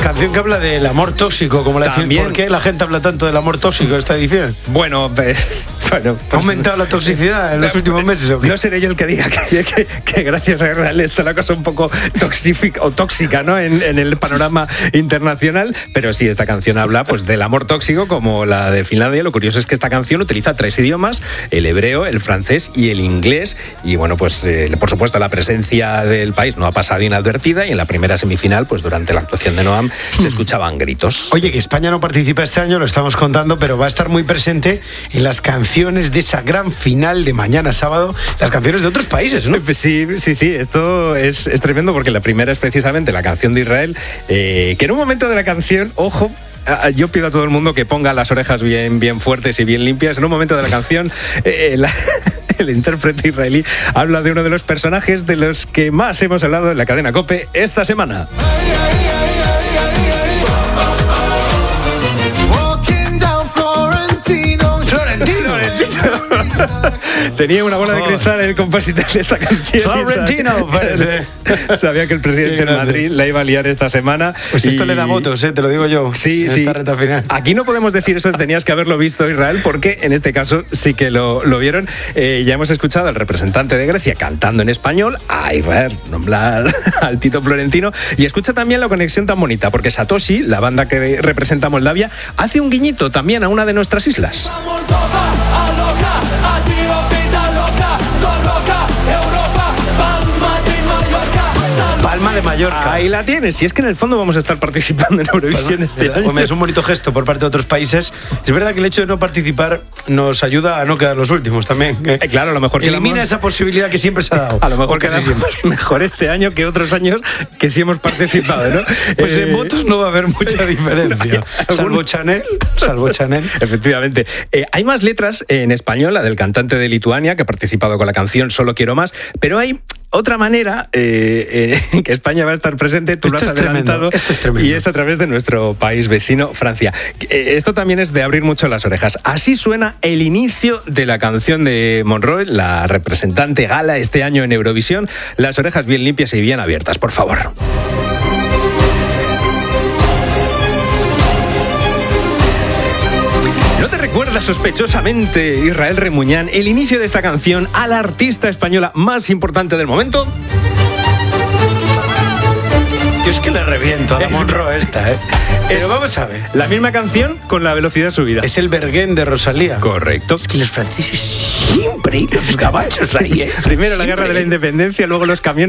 canción que habla del amor tóxico, como la decía. ¿Por qué la gente habla tanto del amor tóxico esta edición? Bueno, ¿Ha aumentado la toxicidad en los últimos meses o qué? No seré yo el que diga que gracias a Israel está la cosa un poco tóxica, ¿no? En el panorama internacional, pero sí, esta canción habla pues del amor tóxico como la de Finlandia. Lo curioso es que esta canción utiliza 3 idiomas: el hebreo, el francés y el inglés. Y bueno, pues por supuesto la presencia del país no ha pasado inadvertida, y en la primera semifinal, pues durante la actuación de Noam se escuchaban gritos. Oye, que España no participa este año, lo estamos contando, pero va a estar muy presente en las canciones de esa gran final de mañana sábado, las canciones de otros países, ¿no? Sí, esto es tremendo, porque la primera es precisamente la canción de Israel, que en un momento de la canción, ojo, yo pido a todo el mundo que ponga las orejas bien fuertes y bien limpias. En un momento de la canción, el intérprete israelí habla de uno de los personajes de los que más hemos hablado en la cadena COPE esta semana. Tenía una bola de cristal el compositor de esta canción. Florentino, sabía que el presidente de Madrid la iba a liar esta semana. Pues esto le da votos, te lo digo yo. Sí. Esta recta final. Aquí no podemos decir eso, tenías que haberlo visto, Israel, porque en este caso sí que lo vieron. Ya hemos escuchado al representante de Grecia cantando en español, a Israel nombrar al Tito Florentino, y escucha también la conexión tan bonita, porque Satoshi, la banda que representa a Moldavia, hace un guiñito también a una de nuestras islas. Palma de Mallorca. Ahí la tienes. Y es que en el fondo vamos a estar participando en Eurovisión este año. Es un bonito gesto por parte de otros países. Es verdad que el hecho de no participar nos ayuda a no quedar los últimos también. Claro, a lo mejor elimina esa posibilidad que siempre se ha dado. A lo mejor quedamos mejor este año que otros años que sí hemos participado, ¿no? Pues en votos no va a haber mucha diferencia. Salvo Chanel. Efectivamente. Hay más letras en español, la del cantante de Lituania, que ha participado con la canción Solo quiero más, pero hay otra manera en que España va a estar presente, tú lo has adelantado, y es a través de nuestro país vecino, Francia. Esto también es de abrir mucho las orejas. Así suena el inicio de la canción de Monroe, la representante gala este año en Eurovisión. Las orejas bien limpias y bien abiertas, por favor. ¿No te recuerda sospechosamente, Israel Remuñán, el inicio de esta canción a la artista española más importante del momento? Yo es que le reviento a la Monroe esta, ¿eh? Pero vamos a ver. La misma canción con la velocidad subida. Es el Bergen de Rosalía. Correcto. Es que los franceses siempre, y los gabachos ahí, ¿eh? Primero la guerra de la independencia, luego los camiones